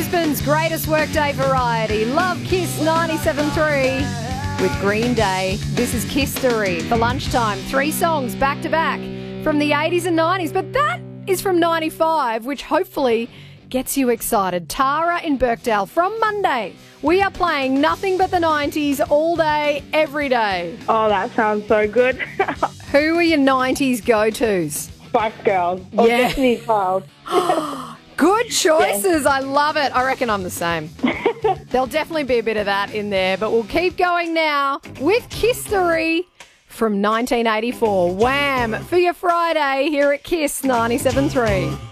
Brisbane's greatest workday variety. Love Kiss 97.3 with Green Day. This is Kisstory for lunchtime. 3 songs back to back from the 80s and 90s, but that is from 95, which hopefully gets you excited. Tara in Birkdale from Monday. We are playing nothing but the 90s all day, every day. Oh, that sounds so good. Who are your 90s go-tos? Spice Girls. Or Yeah. Destiny's Child. Good choices. I love it. I reckon I'm the same. There'll definitely be a bit of that in there, but we'll keep going now with Kisstory from 1984. Wham! For your Friday here at Kiss 97.3.